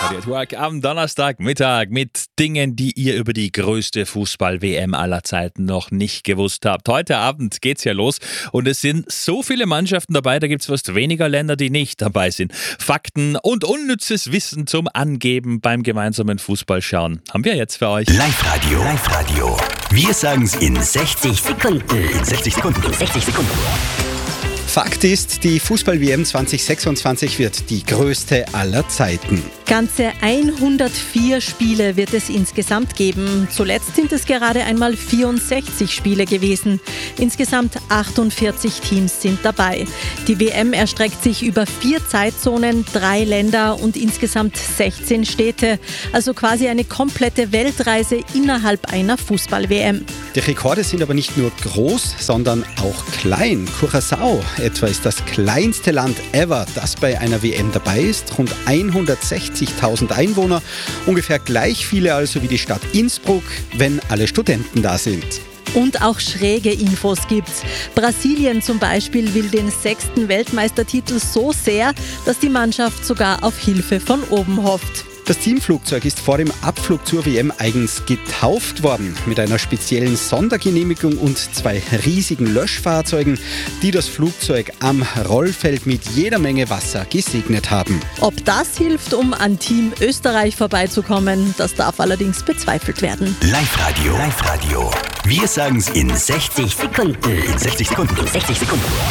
Party at Work am Donnerstagmittag mit Dingen, die ihr über die größte Fußball-WM aller Zeiten noch nicht gewusst habt. Heute Abend geht's ja los und es sind so viele Mannschaften dabei, da gibt's fast weniger Länder, die nicht dabei sind. Fakten und unnützes Wissen zum Angeben beim gemeinsamen Fußballschauen haben wir jetzt für euch. Live-Radio. Wir sagen's in 60 Sekunden. In 60 Sekunden. Fakt ist, die Fußball-WM 2026 wird die größte aller Zeiten. Ganze 104 Spiele wird es insgesamt geben. Zuletzt sind es gerade einmal 64 Spiele gewesen. Insgesamt 48 Teams sind dabei. Die WM erstreckt sich über 4 Zeitzonen, 3 Länder und insgesamt 16 Städte. Also quasi eine komplette Weltreise innerhalb einer Fußball-WM. Die Rekorde sind aber nicht nur groß, sondern auch klein. Curaçao etwa ist das kleinste Land ever, das bei einer WM dabei ist. Rund 160.000 Einwohner, ungefähr gleich viele also wie die Stadt Innsbruck, wenn alle Studenten da sind. Und auch schräge Infos gibt's. Brasilien zum Beispiel will den 6. Weltmeistertitel so sehr, dass die Mannschaft sogar auf Hilfe von oben hofft. Das Teamflugzeug ist vor dem Abflug zur WM eigens getauft worden. Mit einer speziellen Sondergenehmigung und 2 riesigen Löschfahrzeugen, die das Flugzeug am Rollfeld mit jeder Menge Wasser gesegnet haben. Ob das hilft, um an Team Österreich vorbeizukommen, das darf allerdings bezweifelt werden. Live-Radio. Wir sagen's in 60 Sekunden.